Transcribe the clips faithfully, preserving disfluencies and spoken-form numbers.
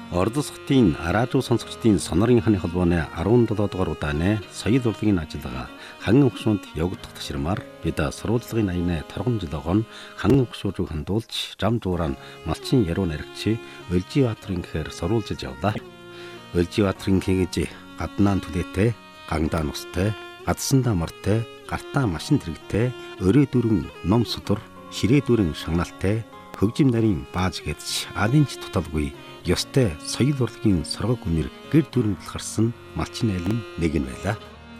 Ордос хотын Араажуу сонсогчдын сонорын ханы холбооны арван долоо дугаар удааны соёл урлагийн ажиллагаа ханган хөшөөнд явагдах ташрамаар бид сурвалжлагын аяны торгон жилогон ханган хөшөөж хандуулж жам жуурaan малчин яруу наригч Өлживбаатарын гэхээр сурвалжилж явлаа. Өлживбаатарын гэж гаднаан түлээтэй, гангадаа нустай, гадсандаа мортой, гартаа машин тэрэгтэй, өрөө дүрэн ном судар, ширээ дүрэн шагналтай, хөгжим нарийн бааж гэдж алинч туталгүй ёстой соёл урлагийн соргог үнэр гэр дүрэн булхарсан малчин айлын нэг нь байлаа.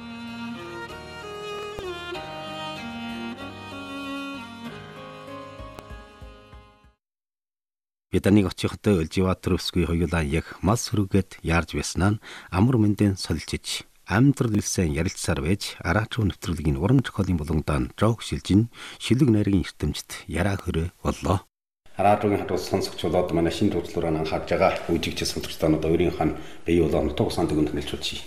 Биднийг очихдоо Өлживбаатар өсгүй хоёулаа яг мал сүрүүгээд яарж байснаа нь амар мэндэн солилцож амьдрал илсэн ярилцсаар байж Араажуу нэвтрүүлгийн уран зохиолын булангадан жоог шилжин шилэг найргийн эртэмжид яраа хөрөө боллоо. Араажуугийн хадгалт сонсогч болоод манай шинэ төвчлөрөө анхаарж байгаа үжигч сонсогчдод өөрийнх нь бие болон нутаг усан төгөнд нэлж.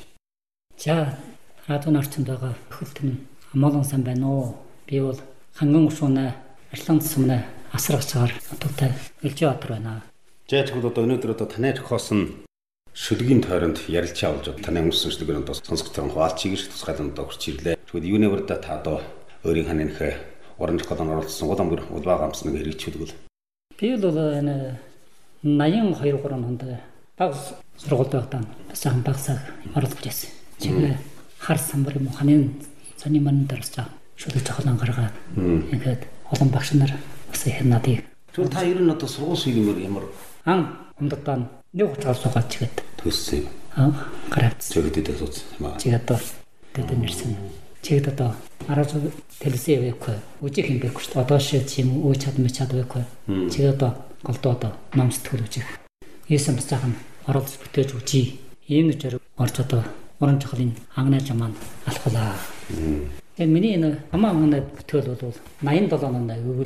За Араажууны орчинд байгаа өхөлтөн амгалан сан байна уу? Би бол ханган гушуунаа арслан цусмнаа асрагчаар нутагтай Өлживбаатар байна. Жаач одоо өнөөдөр одоо танай зохиосон шүлгийн тойронд ярилцаа болж танай өмсөн шүлгээр одоо сонсогчтой хуваалцгийг тусгайлан одоо хүрч ирлээ. Тэгвэл юуны урд та одоо өөрийн ханьных уран зохиолд оролцсон улаан бүр улбаа гамсныг хэрэгжүүлдэг. Би бол энэ наян хоёр гурван хонд баг сургуульд байхдаа сайн багсаг оролцож байсан. Чигээ хар самбар юм ханын сони манд дэрс жаа шүлэг зохиолон гаргаад ингээд олон багш нар бас их надыг. Тэгвэл та ер нь одоо сургууль шийгмээр ямар ан хумдтаа нэг хуцаа суугаад чигээд төссөн. Аа гараац. Чигээд төссөн юм аа. Чигээд одоо тэд нэрсэн. Чигээд одоо Араажуу телевизээ явахгүй. Үжих юм байхгүй шүү дээ. Одоо шийд юм уу чадмаа чадвахгүй. Чигээд одоо голдоо одоо ном сэтгэл үжих. Ийсэн бас цаахан оролцож бүтээж үжий. Ийм нэр орж одоо уран зохиолын ангнаж маань алхалаа. Тэгээ миний энэ амаа амнаа бүтээл бол наян долоо онд өвөл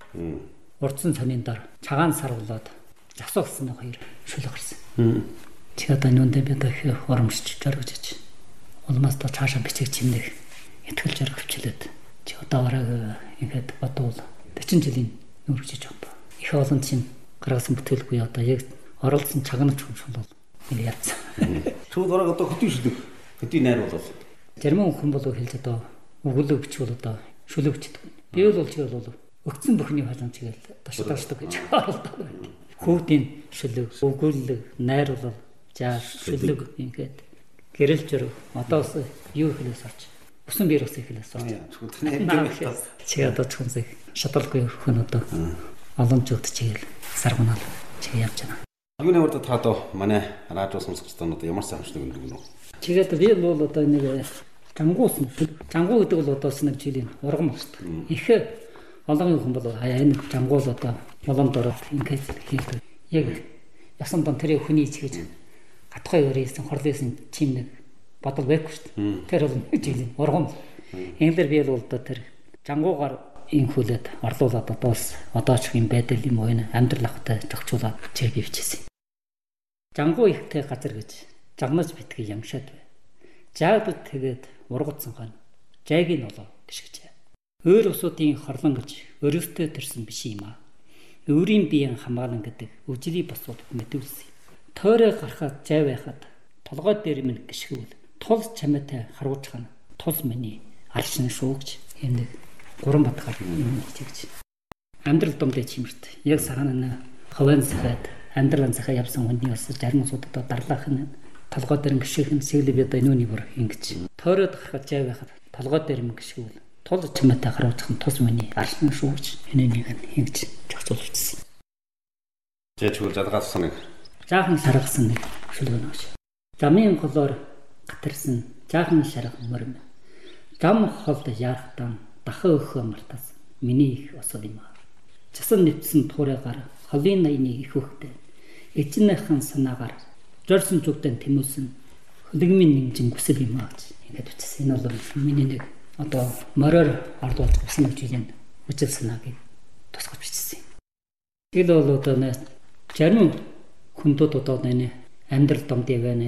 урдсан цанын дор цагаан сар болоод засуулсан хоёр шүлэг гарсан. Чи одоо нүндээ би одоо их урамшиж жаргаж. Улмаас та цаашаа бичиг чимнэх итгэл жаргах хвчлээд чи одоо бараг ингээд бодвол орчин жилийн нүргэж байгаа. Их олон чинь гаргасан бүтээлгүй одоо яг оролцсон цагнаж хүн бол энэ яцсан. Түл бараг одоо хөтий шүлэг. Хөтий найр бол Термин хүн болов хэлж одоо өгүүлэг бичвэл одоо шүлэг бичдэг. Би бол чи бол өгцөн бүхний хажууд чигээл ташдагшдаг гэж оролдоод байна. Хүүхдийн шүлэг, өгүүлэг, найр бол жаа шүлэг ингээд гэрэл жирэг одоос юу хэлээс орч. Усан бир ус хэлээс орч. Чи одоо зөвхөн шаталгүй хүн одоо олон жигт чигээл саргунаал чи явж байна. Юуны урд та одоо манай Араажуу сонсогчдод одоо ямар сайн хөшлөг өгнө үү? Чигээд би бол одоо нэг жамгуусна. Жамгуу гэдэг бол одоос нэг жилийн ургам багт. Их олон хүн бол энэ жамгуул одоо молон дорог ингээд хийдэг. Яг ясан дан тэр хүний чигэж гатхой өрөөсөн хорлоосон чим нэг бодол байхгүй шүү дээ. Тэр бол нэг жилийн ургам. Энээр би бол одоо тэр жамгуугаар инхүүлээд орлуулад одоос одоо ч юм байдал юм уу энэ амьдрал ахтай зохицуулаад чиг бивчээсэн. Жамгуу ихтэй газар гэж жагнаж битгий ямшаад бай. Жаагд тэгээд ургацсан хан жайгийн олоо гიშгэж. Өөр усуудын хорлон гэж өрөөстэй төрсэн биш юм аа. Өөрийн биеийн хамгаалан гэдэг үжлий босууд мэдүүлсэн. Тойроо гарахад жай байхад толгой дээр минь гიშгүүл тулс чамаатай харуулж хана тулс миний аршин шуугч хэмнэг гурван батгаар юм чигч. Амьдрал домдээ чимэрт яг сагаана ховын сахад амьдралын захаа явсан хүнний бас зарим усуудад дарлаах нь толгой дээр гიშгэх нь сэглэв одоо нүуний бүр ингэж. Тойроод гарахад жай байхад толгой дээр минь гიშгүүл тулс чамаатай харуулж хана тулс миний аршин шуугч хэнэнийг ингэж зохицуулчихсан. Жаач үл задгaalсан нэг жаахан саргасан нэг шүлэг нөөш. Замын голоор гатарсан жаахан шарах мөрм. Зам холд яарахтан дахин өхөө мартаас миний их осол юм аа. Часан нэвтсэн туурайгаар холын наяны их хөхтэй. Эцнийхэн санаагаар жорсон зүгтэн тэмүүлсэн хөлөгмийн нэмжин хүсэл юм аа гэж ингэж үтсэн. Энэ бол миний нэг одоо мороор ардуулж усан үжилийн үжил санааг тусгаж бичсэн. Тэгэл бол одоо зарим хүндүүд одоо энэ амьдрал домдыг байна.